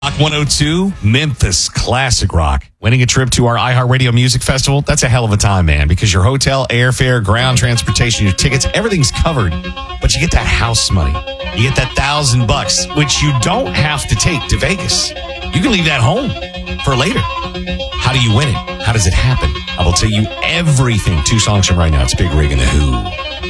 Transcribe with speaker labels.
Speaker 1: Rock 102, Memphis Classic Rock. Winning a trip to our iHeartRadio Music Festival, that's a hell of a time, man, because your hotel, airfare, ground transportation, your tickets, everything's covered. But you get that house money. You get that $1,000, which you don't have to take to Vegas. You can leave that home for later. How do you win it? How does it happen? I will tell you everything. 2 songs from right now. It's Big Rig and The Who.